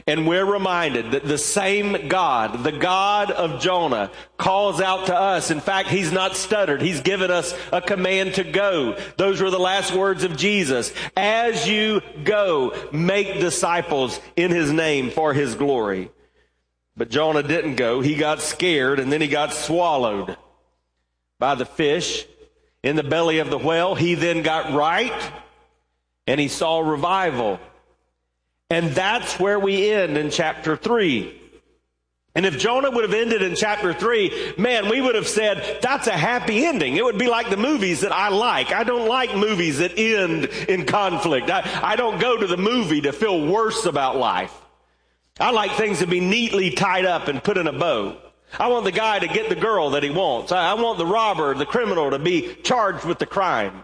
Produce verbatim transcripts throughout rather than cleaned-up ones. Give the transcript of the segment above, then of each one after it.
And we're reminded that the same God, the God of Jonah, calls out to us. In fact, he's not stuttered. He's given us a command to go. Those were the last words of Jesus. As you go, make disciples in his name for his glory. But Jonah didn't go. He got scared, and then he got swallowed by the fish in the belly of the whale. He then got right, and he saw revival. And that's where we end in chapter three. And if Jonah would have ended in chapter three, man, we would have said, that's a happy ending. It would be like the movies that I like. I don't like movies that end in conflict. I, I don't go to the movie to feel worse about life. I like things to be neatly tied up and put in a bow. I want the guy to get the girl that he wants. I, I want the robber, the criminal, to be charged with the crime.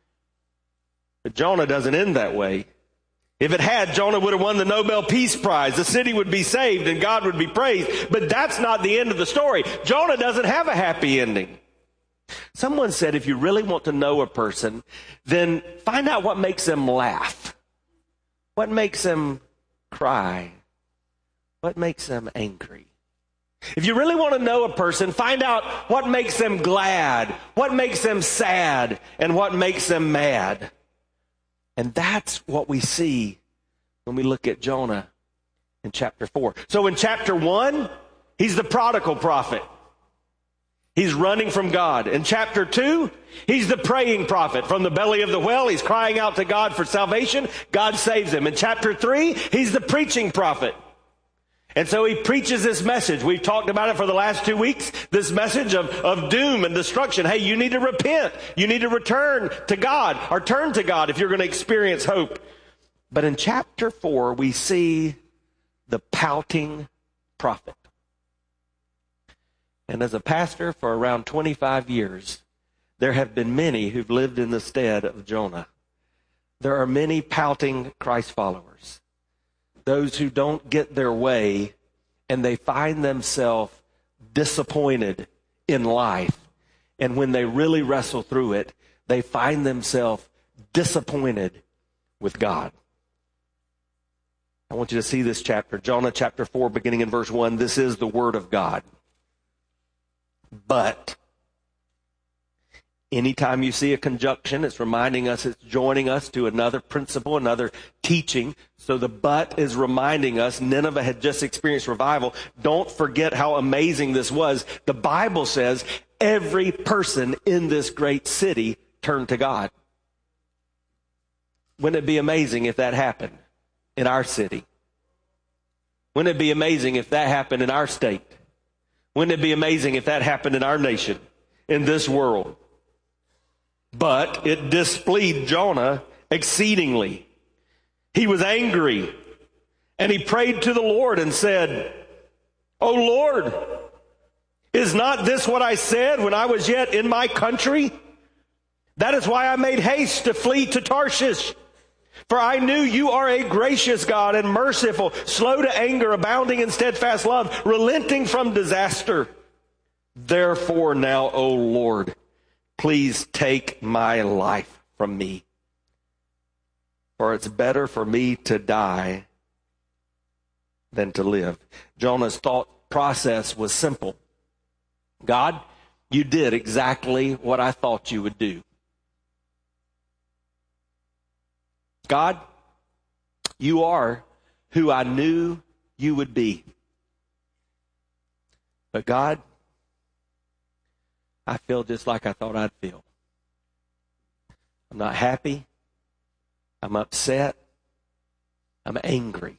But Jonah doesn't end that way. If it had, Jonah would have won the Nobel Peace Prize. The city would be saved and God would be praised. But that's not the end of the story. Jonah doesn't have a happy ending. Someone said if you really want to know a person, then find out what makes them laugh. What makes them cry? What makes them angry? If you really want to know a person, find out what makes them glad, what makes them sad, and what makes them mad. And that's what we see when we look at Jonah in chapter four. So in chapter one, he's the prodigal prophet. He's running from God. In chapter two, he's the praying prophet. From the belly of the whale, he's crying out to God for salvation. God saves him. In chapter three, he's the preaching prophet. And so he preaches this message. We've talked about it for the last two weeks. This message of, of doom and destruction. Hey, you need to repent. You need to return to God or turn to God if you're going to experience hope. But in chapter four, we see the pouting prophet. And as a pastor for around twenty-five years, there have been many who've lived in the stead of Jonah. There are many pouting Christ followers. Those who don't get their way and they find themselves disappointed in life. And when they really wrestle through it, they find themselves disappointed with God. I want you to see this chapter, Jonah chapter four, beginning in verse one. This is the word of God. But anytime you see a conjunction, it's reminding us, it's joining us to another principle, another teaching. So the but is reminding us Nineveh had just experienced revival. Don't forget how amazing this was. The Bible says every person in this great city turned to God. Wouldn't it be amazing if that happened in our city? Wouldn't it be amazing if that happened in our state? Wouldn't it be amazing if that happened in our nation, in this world? But it displeased Jonah exceedingly. He was angry, and he prayed to the Lord and said, "O Lord, is not this what I said when I was yet in my country? That is why I made haste to flee to Tarshish. For I knew you are a gracious God and merciful, slow to anger, abounding in steadfast love, relenting from disaster. Therefore now, O Lord, please take my life from me. For it's better for me to die than to live." Jonah's thought process was simple. God, you did exactly what I thought you would do. God, you are who I knew you would be. But God, I feel just like I thought I'd feel. I'm not happy. I'm upset. I'm angry.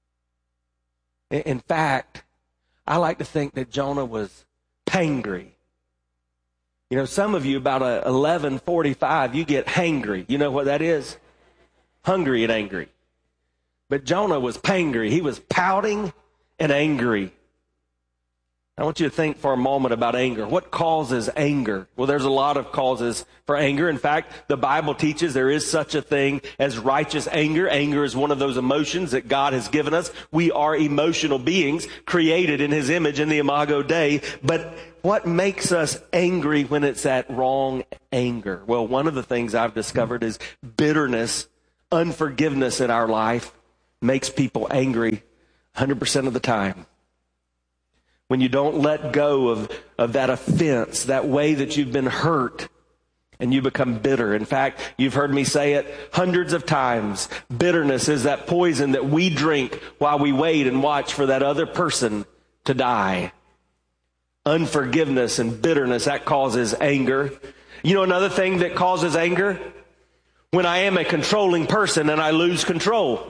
In fact, I like to think that Jonah was pangry. You know, some of you about eleven forty-five, you get hangry. You know what that is? Hungry and angry. But Jonah was pangry. He was pouting and angry. I want you to think for a moment about anger. What causes anger? Well, there's a lot of causes for anger. In fact, the Bible teaches there is such a thing as righteous anger. Anger is one of those emotions that God has given us. We are emotional beings created in His image in the Imago Dei. But what makes us angry when it's that wrong anger? Well, one of the things I've discovered is bitterness, unforgiveness in our life makes people angry. hundred percent of the time. When you don't let go of, of that offense, that way that you've been hurt, and you become bitter. In fact, you've heard me say it hundreds of times. Bitterness is that poison that we drink while we wait and watch for that other person to die. Unforgiveness and bitterness, that causes anger. You know another thing that causes anger? When I am a controlling person and I lose control.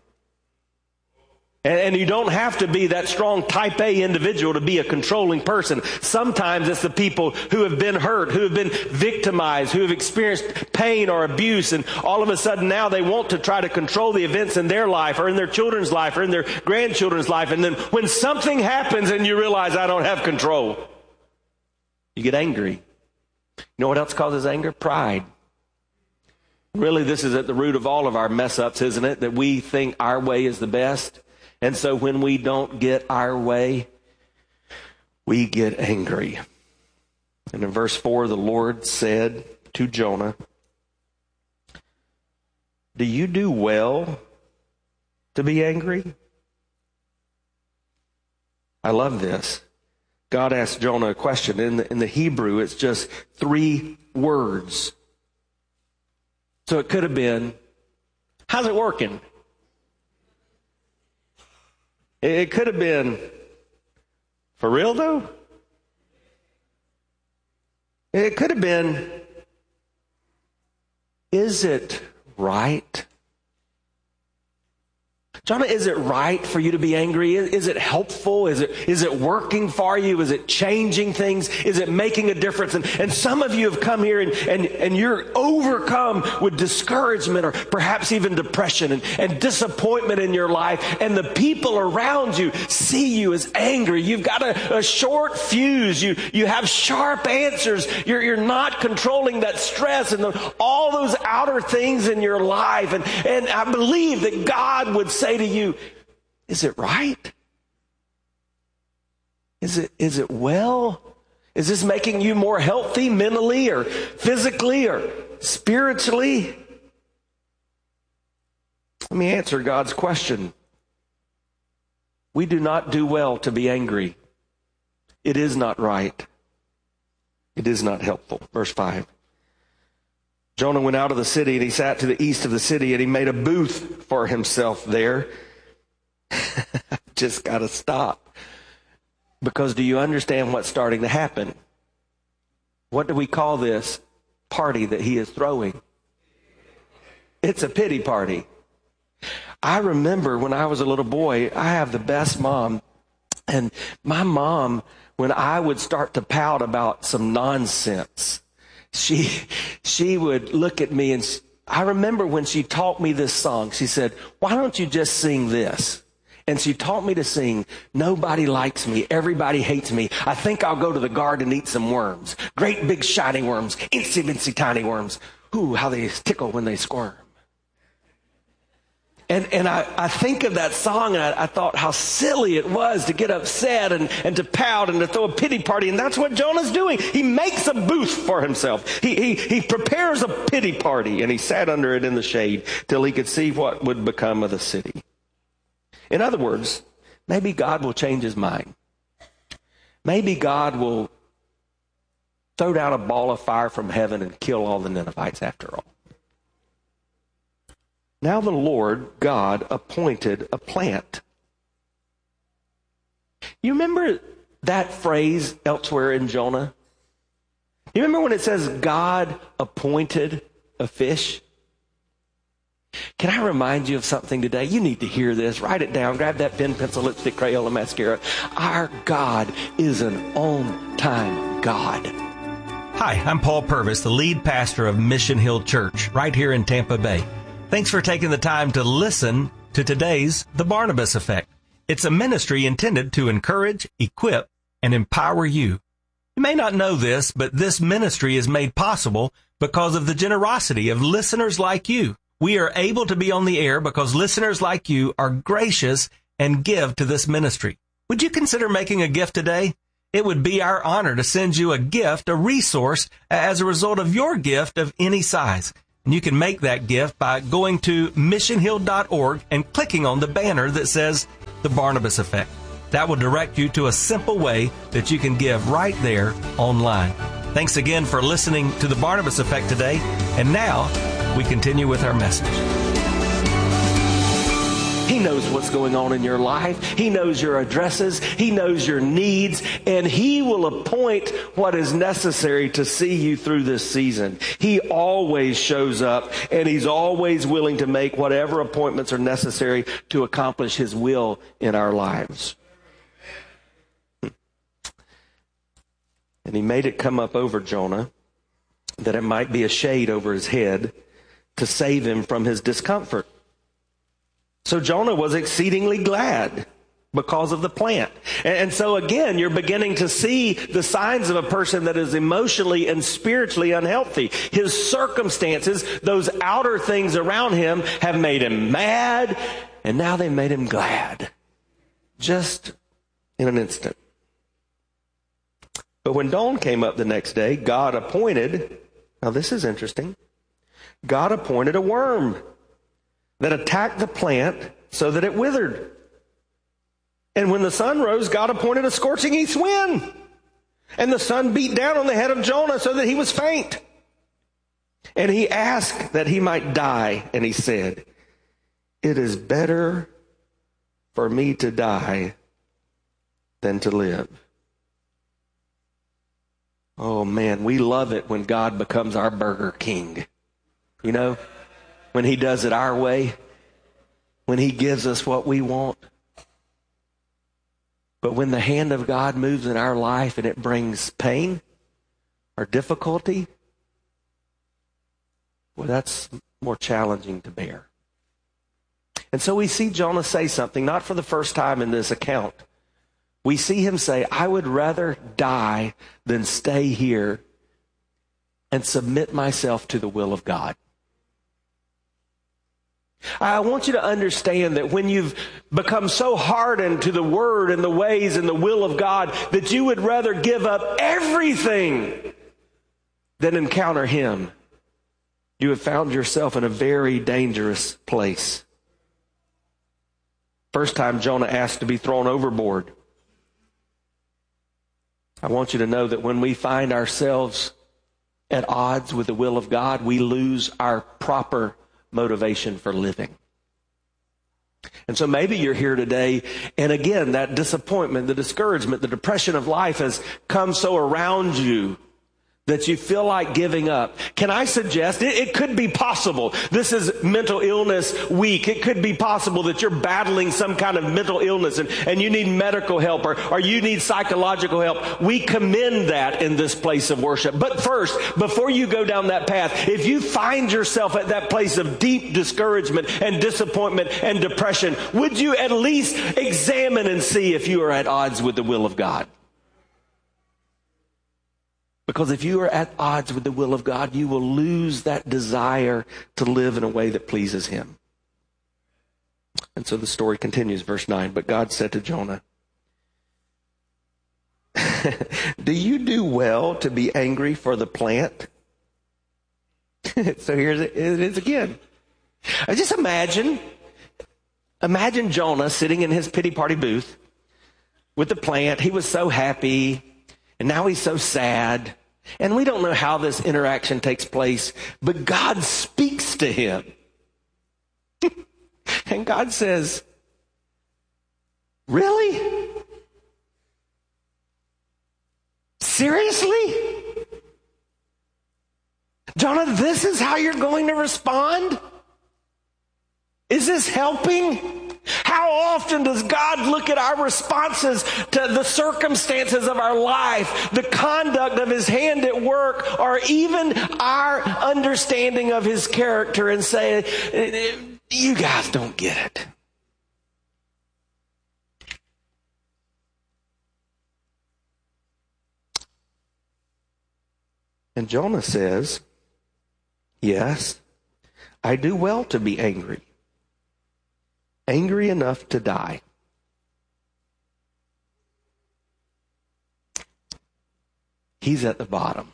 And you don't have to be that strong type A individual to be a controlling person. Sometimes it's the people who have been hurt, who have been victimized, who have experienced pain or abuse, and all of a sudden now they want to try to control the events in their life or in their children's life or in their grandchildren's life. And then when something happens and you realize I don't have control, you get angry. You know what else causes anger? Pride. Really, this is at the root of all of our mess ups, isn't it? That we think our way is the best. And so when we don't get our way, we get angry. And in verse four, the Lord said to Jonah, do you do well to be angry? I love this. God asked Jonah a question. In the, in the Hebrew, it's just three words. So it could have been, how's it working? It could have been, for real though? It could have been, is it right? Jonah, is it right for you to be angry? Is it helpful? Is it is it working for you? Is it changing things? Is it making a difference? And, and some of you have come here and, and, and you're overcome with discouragement or perhaps even depression and, and disappointment in your life. And the people around you see you as angry. You've got a, a short fuse. You you have sharp answers. You're, you're not controlling that stress and the, all those outer things in your life. And, and I believe that God would say to you, is it right? Is it is it well? Is this making you more healthy mentally or physically or spiritually? Let me answer God's question. We do not do well to be angry. It is not right. It is not helpful. Verse five. Jonah went out of the city and he sat to the east of the city and he made a booth for himself there. Just got to stop. Because do you understand what's starting to happen? What do we call this party that he is throwing? It's a pity party. I remember when I was a little boy, I have the best mom. And my mom, when I would start to pout about some nonsense, She she would look at me and I remember when she taught me this song, she said, why don't you just sing this? And she taught me to sing, nobody likes me, everybody hates me. I think I'll go to the garden and eat some worms. Great big shiny worms, itsy bitsy tiny worms. Ooh, how they tickle when they squirm. And and I, I think of that song and I, I thought how silly it was to get upset and, and to pout and to throw a pity party. And that's what Jonah's doing. He makes a booth for himself. He, he, he prepares a pity party and he sat under it in the shade till he could see what would become of the city. In other words, maybe God will change his mind. Maybe God will throw down a ball of fire from heaven and kill all the Ninevites after all. Now the Lord God appointed a plant. You remember that phrase elsewhere in Jonah? You remember when it says God appointed a fish? Can I remind you of something today? You need to hear this. Write it down. Grab that pen, pencil, lipstick, Crayola, mascara. Our God is an on-time God. Hi, I'm Paul Purvis, the lead pastor of Mission Hill Church right here in Tampa Bay. Thanks for taking the time to listen to today's The Barnabas Effect. It's a ministry intended to encourage, equip, and empower you. You may not know this, but this ministry is made possible because of the generosity of listeners like you. We are able to be on the air because listeners like you are gracious and give to this ministry. Would you consider making a gift today? It would be our honor to send you a gift, a resource, as a result of your gift of any size. And you can make that gift by going to mission hill dot org and clicking on the banner that says The Barnabas Effect. That will direct you to a simple way that you can give right there online. Thanks again for listening to The Barnabas Effect today. And now we continue with our message. He knows what's going on in your life. He knows your addresses. He knows your needs. And He will appoint what is necessary to see you through this season. He always shows up, and He's always willing to make whatever appointments are necessary to accomplish His will in our lives. And He made it come up over Jonah that it might be a shade over his head to save him from his discomfort. So Jonah was exceedingly glad because of the plant. And so again, you're beginning to see the signs of a person that is emotionally and spiritually unhealthy. His circumstances, those outer things around him, have made him mad, and now they made him glad. Just in an instant. But when dawn came up the next day, God appointed, now this is interesting, God appointed a worm that attacked the plant so that it withered. And when the sun rose, God appointed a scorching east wind. And the sun beat down on the head of Jonah so that he was faint. And he asked that he might die. And he said, "It is better for me to die than to live." Oh man, we love it when God becomes our Burger King. You know? When He does it our way, when He gives us what we want. But when the hand of God moves in our life and it brings pain or difficulty, well, that's more challenging to bear. And so we see Jonah say something, not for the first time in this account. We see him say, "I would rather die than stay here and submit myself to the will of God." I want you to understand that when you've become so hardened to the Word and the ways and the will of God that you would rather give up everything than encounter Him, you have found yourself in a very dangerous place. First time Jonah asked to be thrown overboard. I want you to know that when we find ourselves at odds with the will of God, we lose our proper motivation for living. And so maybe you're here today, and again, that disappointment, the discouragement, the depression of life has come so around you that you feel like giving up. Can I suggest, it, it could be possible. This is Mental Illness Week. It could be possible that you're battling some kind of mental illness and, and you need medical help or, or you need psychological help. We commend that in this place of worship. But first, before you go down that path, if you find yourself at that place of deep discouragement and disappointment and depression, would you at least examine and see if you are at odds with the will of God? Because if you are at odds with the will of God, you will lose that desire to live in a way that pleases Him. And so the story continues, verse nine. But God said to Jonah, "Do you do well to be angry for the plant?" So here's it, it is again. I just imagine, imagine Jonah sitting in his pity party booth with the plant. He was so happy. And now he's so sad. And we don't know how this interaction takes place, but God speaks to him. And God says, "Really? Seriously? Jonah, this is how you're going to respond? Is this helping?" How often does God look at our responses to the circumstances of our life, the conduct of His hand at work, or even our understanding of His character and say, "You guys don't get it"? And Jonah says, "Yes, I do well to be angry. Angry enough to die." He's at the bottom.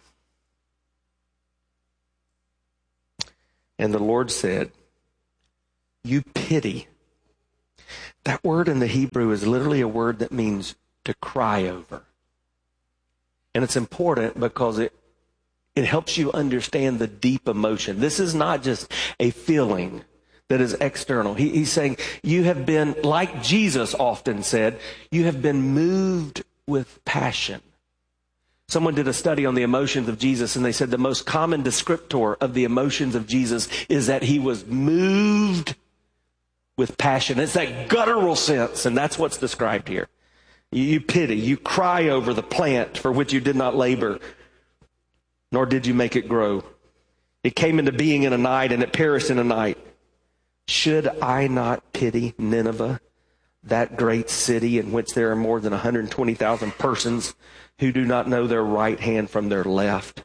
And the Lord said, "You pity That word in the Hebrew is literally a word that means to cry over. And it's important because it, it helps you understand the deep emotion. This is not just a feeling that is external. He, he's saying you have been, like Jesus often said, you have been moved with passion. Someone did a study on the emotions of Jesus, and they said the most common descriptor of the emotions of Jesus is that he was moved with passion. It's that guttural sense, and that's what's described here. You, you pity, you cry over the plant for which you did not labor, nor did you make it grow. It came into being in a night, and it perished in a night. Should I not pity Nineveh, that great city in which there are more than one hundred twenty thousand persons who do not know their right hand from their left,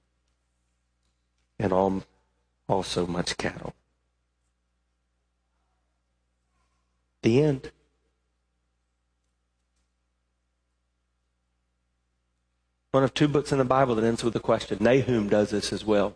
and also much cattle? The end. One of two books in the Bible that ends with a question. Nahum does this as well.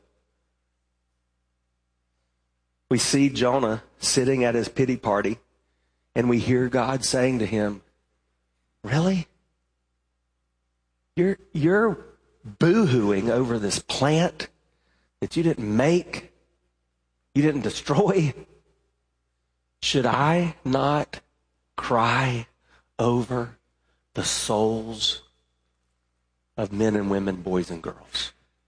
We see Jonah sitting at his pity party, and we hear God saying to him, really? You're, you're boo-hooing over this plant that you didn't make, you didn't destroy? Should I not cry over the souls of men and women, boys and girls?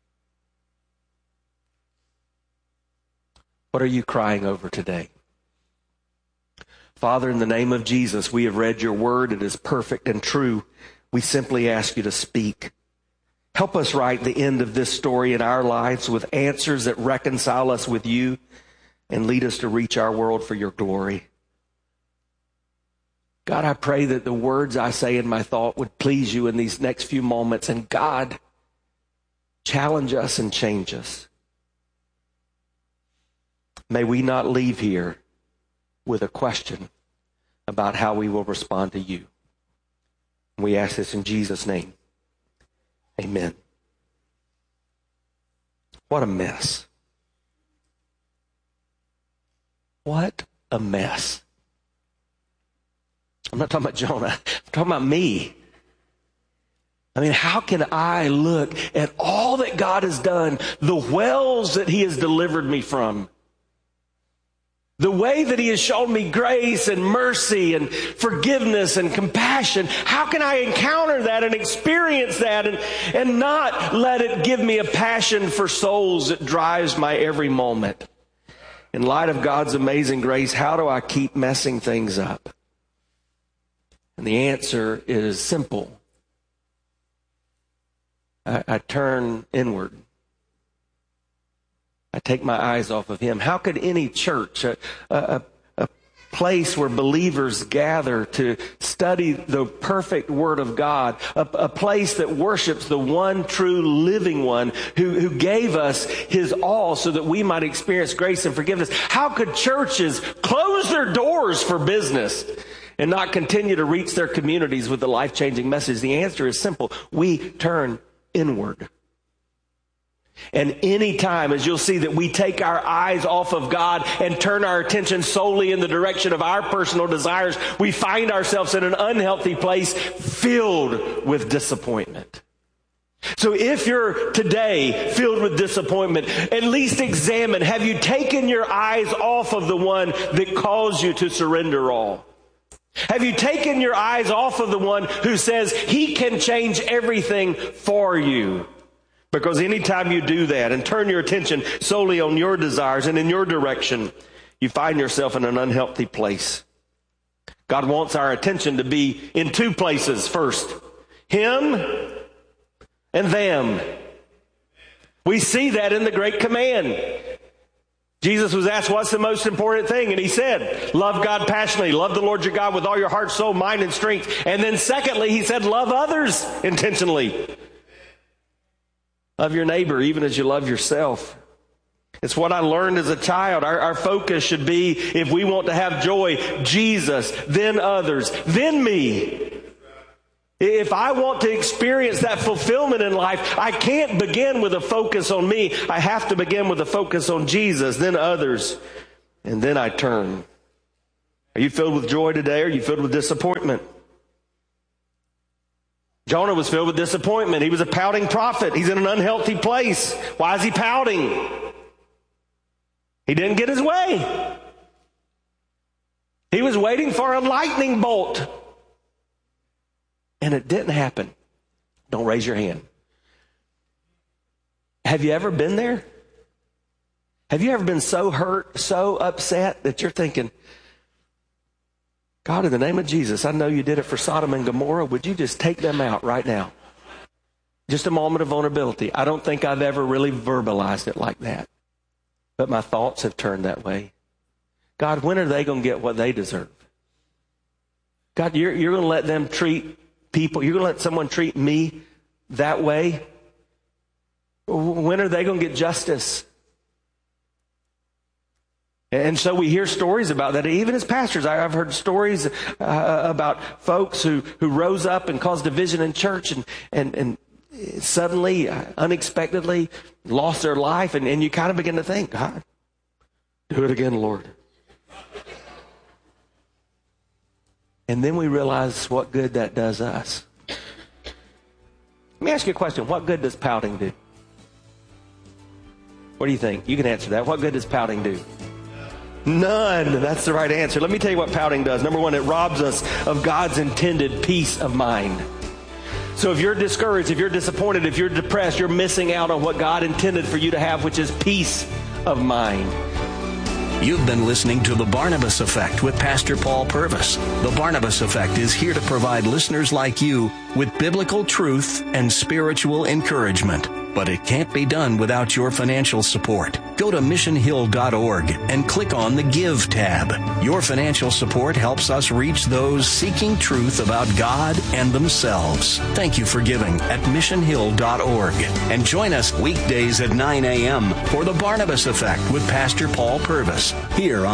What are you crying over today? Father, in the name of Jesus, we have read your word. It is perfect and true. We simply ask you to speak. Help us write the end of this story in our lives with answers that reconcile us with you and lead us to reach our world for your glory. God, I pray that the words I say in my thought would please you in these next few moments. And God, challenge us and change us. May we not leave here with a question about how we will respond to you. We ask this in Jesus' name. Amen. What a mess. What a mess. I'm not talking about Jonah. I'm talking about me. I mean, how can I look at all that God has done, the wells that he has delivered me from, the way that he has shown me grace and mercy and forgiveness and compassion? How can I encounter that and experience that and, and not let it give me a passion for souls that drives my every moment? In light of God's amazing grace, how do I keep messing things up? And the answer is simple. I, I turn inward. I take my eyes off of him. How could any church, a, a, a place where believers gather to study the perfect Word of God, a, a place that worships the one true living one who, who gave us his all so that we might experience grace and forgiveness, how could churches close their doors for business and not continue to reach their communities with the life-changing message? The answer is simple. We turn inward. And any time, as you'll see, that we take our eyes off of God and turn our attention solely in the direction of our personal desires, we find ourselves in an unhealthy place filled with disappointment. So if you're today filled with disappointment, at least examine, have you taken your eyes off of the one that calls you to surrender all? Have you taken your eyes off of the one who says he can change everything for you? Because anytime you do that and turn your attention solely on your desires and in your direction, you find yourself in an unhealthy place. God wants our attention to be in two places first. Him and them. We see that in the Great Command. Jesus was asked, what's the most important thing? And he said, love God passionately. Love the Lord your God with all your heart, soul, mind, and strength. And then secondly, he said, love others intentionally. Love your neighbor even as you love yourself. It's what I learned as a child. Our, our focus should be, if we want to have joy, Jesus, then others, then me. If I want to experience that fulfillment in life, I can't begin with a focus on me. I have to begin with a focus on Jesus, then others, and then I turn. Are you filled with joy today, or are you filled with disappointment? Jonah was filled with disappointment. He was a pouting prophet. He's in an unhealthy place. Why is he pouting? He didn't get his way. He was waiting for a lightning bolt. And it didn't happen. Don't raise your hand. Have you ever been there? Have you ever been so hurt, so upset that you're thinking, God, in the name of Jesus, I know you did it for Sodom and Gomorrah. Would you just take them out right now? Just a moment of vulnerability. I don't think I've ever really verbalized it like that. But my thoughts have turned that way. God, when are they going to get what they deserve? God, you're, you're going to let them treat people, you're going to let someone treat me that way? When are they going to get justice? And so we hear stories about that. Even as pastors, I've heard stories uh, about folks who, who rose up and caused division in church and, and, and suddenly, uh, unexpectedly lost their life. And, and you kind of begin to think, God, do it again, Lord. And then we realize what good that does us. Let me ask you a question. What good does pouting do? What do you think? You can answer that. What good does pouting do? None. That's the right answer. Let me tell you what pouting does. Number one, it robs us of God's intended peace of mind. So if you're discouraged, if you're disappointed, if you're depressed, you're missing out on what God intended for you to have, which is peace of mind. You've been listening to The Barnabas Effect with Pastor Paul Purvis. The Barnabas Effect is here to provide listeners like you with biblical truth and spiritual encouragement. But it can't be done without your financial support. Go to mission hill dot org and click on the Give tab. Your financial support helps us reach those seeking truth about God and themselves. Thank you for giving at mission hill dot org. And join us weekdays at nine a.m. for The Barnabas Effect with Pastor Paul Purvis here on